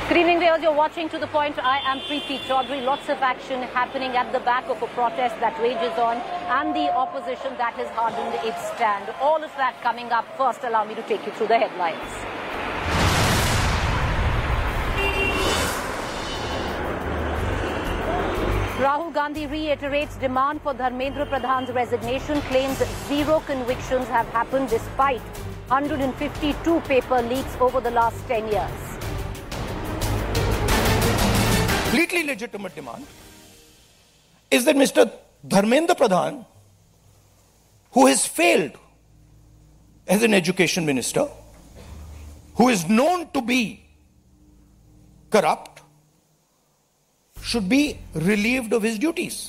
Good evening, viewers. You're watching To The Point. I am Preeti Chaudhary. Lots of action happening at the back of a protest that rages on and the opposition that has hardened its stand. All of that coming up. First, allow me to take you through the headlines. Rahul Gandhi reiterates demand for Dharmendra Pradhan's resignation, claims zero convictions have happened despite 152 paper leaks over the last 10 years. Completely legitimate demand is that Mr. Dharmendra Pradhan, who has failed as an education minister, who is known to be corrupt, should be relieved of his duties.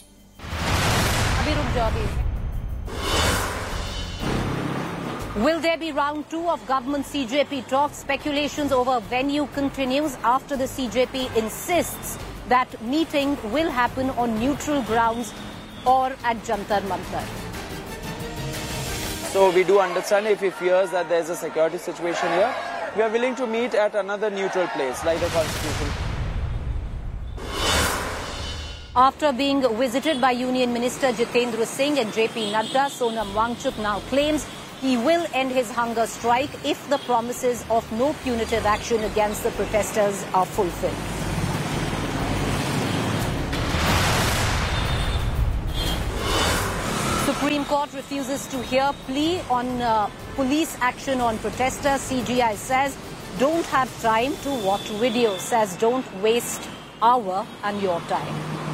Will there be round two of government CJP talks? Speculations over venue continues after the CJP insists that meeting will happen on neutral grounds or at Jantar Mantar. So we do understand if he fears that there's a security situation here, we are willing to meet at another neutral place like the Constitution. After being visited by Union Minister Jitendra Singh and JP Nadda, Sonam Wangchuk now claims he will end his hunger strike if the promises of no punitive action against the protesters are fulfilled. Supreme Court refuses to hear plea on police action on protesters. CGI says don't have time to watch video, says don't waste our and your time.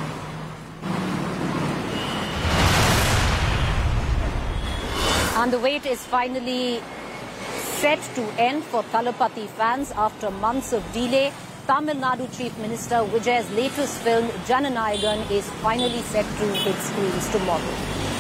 And the wait is finally set to end for Thalapathy fans after months of delay. Tamil Nadu Chief Minister Vijay's latest film, Jananayagan, is finally set to hit screens tomorrow.